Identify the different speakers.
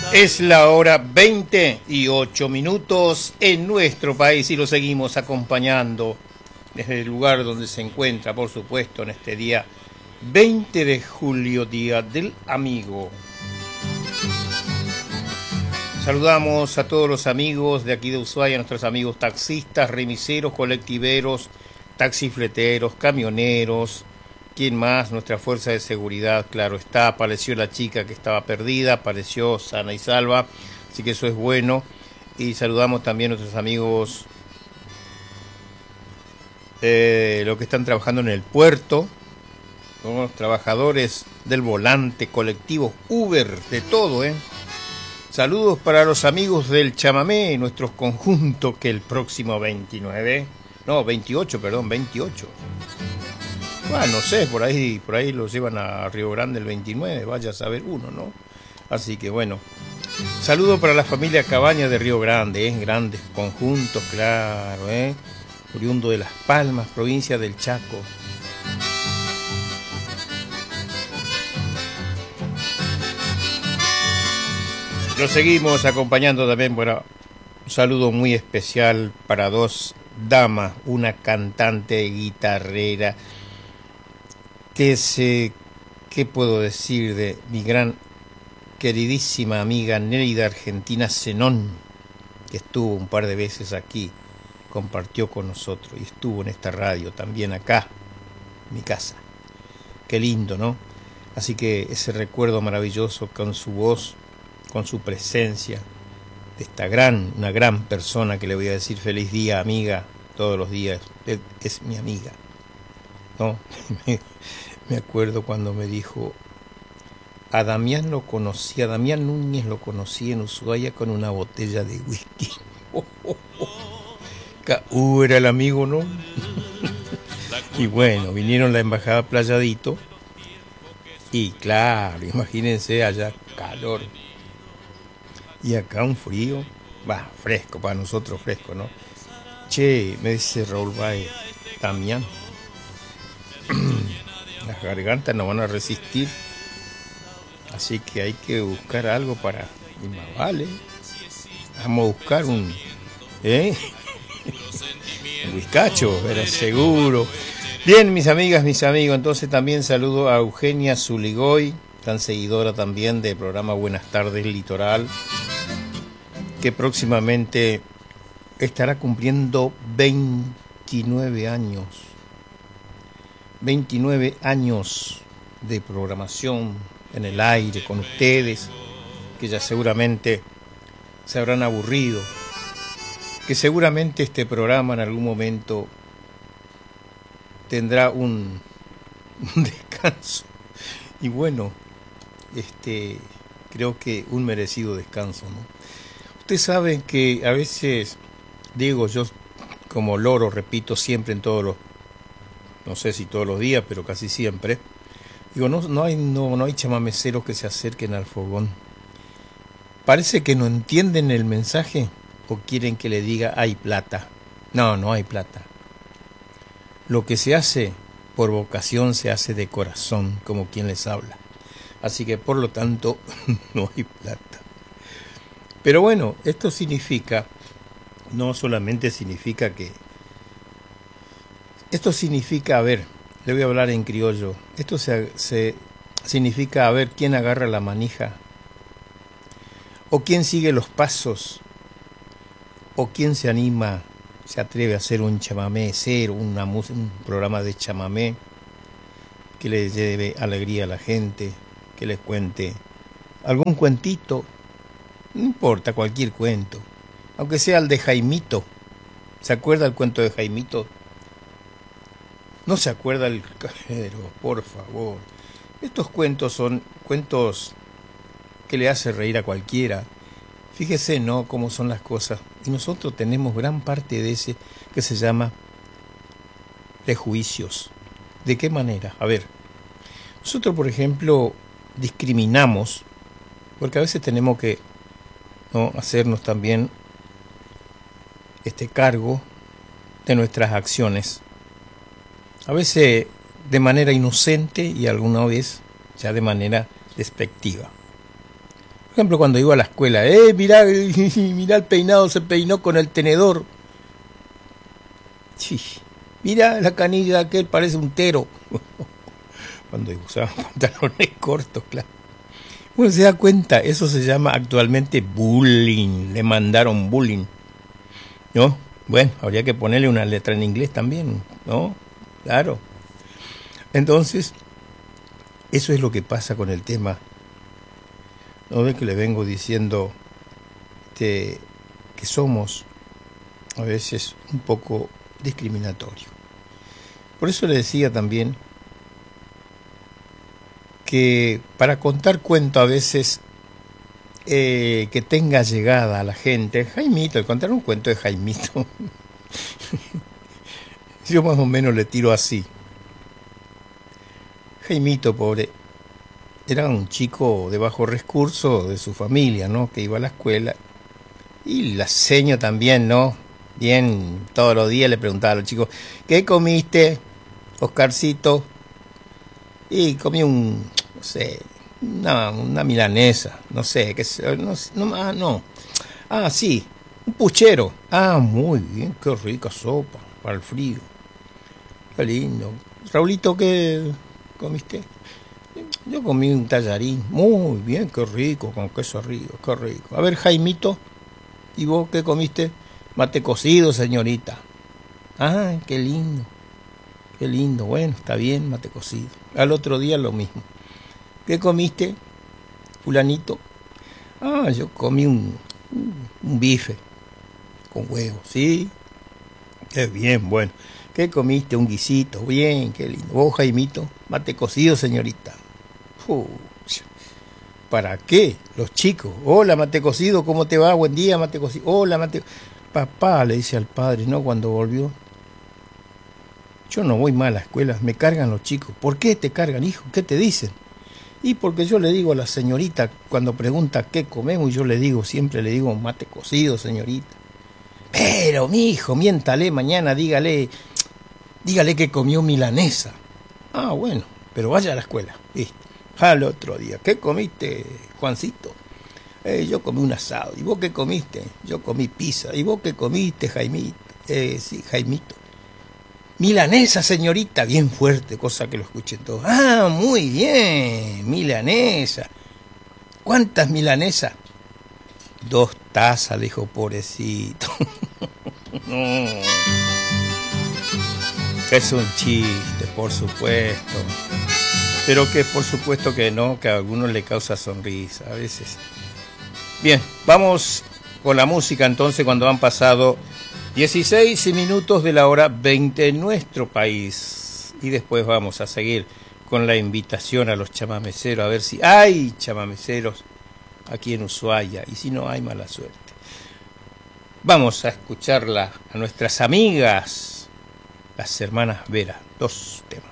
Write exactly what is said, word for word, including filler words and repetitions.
Speaker 1: Es la hora veinte y ocho minutos en nuestro país y lo seguimos acompañando desde el lugar donde se encuentra, por supuesto, en este día veinte de julio, Día del Amigo. Saludamos a todos los amigos de aquí de Ushuaia, nuestros amigos taxistas, remiseros, colectiveros, taxifleteros, camioneros. ¿Quién más? Nuestra fuerza de seguridad, claro está. Apareció la chica que estaba perdida, apareció sana y salva, así que eso es bueno. Y saludamos también a nuestros amigos, eh, los que están trabajando en el puerto, ¿no? Los trabajadores del volante, colectivos, Uber, de todo, ¿eh? Saludos para los amigos del chamamé, nuestros conjuntos, que el próximo veintinueve, no, veintiocho, perdón, veintiocho. Bueno, no sé, por ahí, por ahí los llevan a Río Grande el veintinueve, vaya a saber uno, ¿no? Así que bueno, saludo para la familia Cabaña de Río Grande, ¿eh? Grandes conjuntos, claro, ¿eh? Oriundo de Las Palmas, provincia del Chaco. Lo seguimos acompañando también, bueno, un saludo muy especial para dos damas, una cantante guitarrera, que se, ¿qué puedo decir de mi gran queridísima amiga Nereida Argentina Zenón, que estuvo un par de veces aquí, compartió con nosotros y estuvo en esta radio también acá, en mi casa. Qué lindo, ¿no? Así que ese recuerdo maravilloso con su voz, con su presencia, de esta gran, una gran persona que le voy a decir feliz día, amiga, todos los días, es, es mi amiga, ¿no? Me acuerdo cuando me dijo, a Damián lo conocí, a Damián Núñez lo conocí en Ushuaia con una botella de whisky. Oh, oh, oh. Uh, era el amigo, ¿no? Y bueno, vinieron la embajada Playadito y claro, imagínense allá calor y acá un frío, va, fresco, para nosotros fresco, ¿no? Che, me dice Raúl Baez, Damián, las gargantas no van a resistir, así que hay que buscar algo para, y más vale, vamos a buscar un, ¿eh? un whiskacho, era seguro. Bien, mis amigas, mis amigos, entonces también saludo a Eugenia Zuligoy, tan seguidora también del programa Buenas Tardes Litoral, que próximamente estará cumpliendo veintinueve años. veintinueve años de programación en el aire con ustedes, que ya seguramente se habrán aburrido, que seguramente este programa en algún momento tendrá un, un descanso, y bueno, este creo que un merecido descanso, ¿no? Ustedes saben que a veces, digo yo como loro, repito siempre en todos los, no sé si todos los días, pero casi siempre, digo, no, no hay no, no hay chamameceros que se acerquen al fogón. Parece que no entienden el mensaje o quieren que le diga hay plata. No, no hay plata. Lo que se hace por vocación se hace de corazón, como quien les habla. Así que por lo tanto no hay plata. Pero bueno, esto significa, no solamente significa que, esto significa, a ver, le voy a hablar en criollo, esto se, se significa a ver quién agarra la manija, o quién sigue los pasos, o quién se anima, se atreve a hacer un chamamé, ser una, un programa de chamamé que le lleve alegría a la gente, que les cuente algún cuentito, no importa, cualquier cuento, aunque sea el de Jaimito. ¿Se acuerda el cuento de Jaimito? ¿No se acuerda el cajero? Por favor. Estos cuentos son cuentos que le hace reír a cualquiera. Fíjese, ¿no?, cómo son las cosas. Y nosotros tenemos gran parte de ese que se llama prejuicios. ¿De qué manera? A ver, nosotros, por ejemplo, discriminamos, porque a veces tenemos que, ¿no?, hacernos también este cargo de nuestras acciones. A veces de manera inocente y alguna vez ya de manera despectiva. ejemplo, cuando iba a la escuela, eh, mirá, mirá el peinado, se peinó con el tenedor. Sí, mirá la canilla de aquel, parece un tero. Cuando usaban pantalones cortos, claro. Bueno, se da cuenta, eso se llama actualmente bullying, le mandaron bullying, ¿no? Bueno, habría que ponerle una letra en inglés también, ¿no? Claro. Entonces, eso es lo que pasa con el tema, ¿no? De que le vengo diciendo que, que somos a veces un poco discriminatorios. Por eso le decía también que para contar cuento a veces eh, que tenga llegada a la gente, Jaimito, el contar un cuento de Jaimito, yo más o menos le tiro así. Jaimito, pobre, era un chico de bajo recurso de su familia, ¿no? Que iba a la escuela. Y la seño también, ¿no? Bien, todos los días le preguntaba a los chicos, ¿qué comiste, Oscarcito? Y comí un, no sé, una, una milanesa, no sé, qué sé, no, no, ah, no. Ah, sí, un puchero. Ah, muy bien, qué rica sopa para el frío. Qué lindo. Raulito, ¿qué comiste? Yo comí un tallarín. Muy bien, qué rico, con queso arriba, qué rico. A ver, Jaimito, ¿y vos qué comiste? Mate cocido, señorita. Ah, qué lindo. Qué lindo, bueno, está bien, mate cocido. Al otro día lo mismo. ¿Qué comiste, fulanito? Ah, yo comí un, un bife con huevo, ¿sí? Qué bien, bueno. ¿Qué comiste? Un guisito, bien, qué lindo. ¿Vos, Jaimito? Mate cocido, señorita. Pucha, ¿para qué? Los chicos. Hola, mate cocido, ¿cómo te va? Buen día, mate cocido. Hola, mate... Papá, le dice al padre, ¿no? Cuando volvió. Yo no voy más a la escuela, me cargan los chicos. ¿Por qué te cargan, hijo? ¿Qué te dicen? Y porque yo le digo a la señorita, cuando pregunta qué comemos, yo le digo, siempre le digo mate cocido, señorita. Pero, mi hijo, miéntale mañana, dígale, dígale que comió milanesa. Ah, bueno, pero vaya a la escuela. ¿Viste? Al otro día, ¿qué comiste, Juancito? Eh, yo comí un asado. ¿Y vos qué comiste? Yo comí pizza. ¿Y vos qué comiste, Jaimito? Eh, sí, Jaimito. Milanesa, señorita, bien fuerte, cosa que lo escuchen todos. Ah, muy bien, milanesa. ¿Cuántas milanesas? Dos tazas, dijo, pobrecito. No. Es un chiste, por supuesto. Pero que por supuesto que no, que a algunos le causa sonrisa a veces. Bien, vamos con la música entonces cuando han pasado dieciséis minutos de la hora veinte en nuestro país. Y después vamos a seguir con la invitación a los chamameceros, a ver si hay chamameceros aquí en Ushuaia. Y si no hay, mala suerte. Vamos a escucharla a nuestras amigas, las hermanas Vera. Dos temas.